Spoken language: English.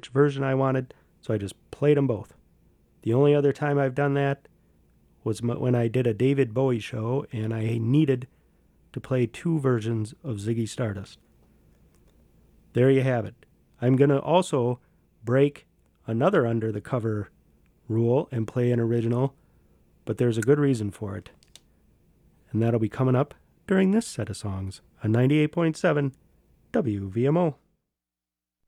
which version I wanted, so I just played them both. The only other time I've done that was when I did a David Bowie show and I needed to play 2 versions of Ziggy Stardust. There you have it. I'm going to also break another Under the Cover rule and play an original, but there's a good reason for it. And that'll be coming up during this set of songs on 98.7 WVMO.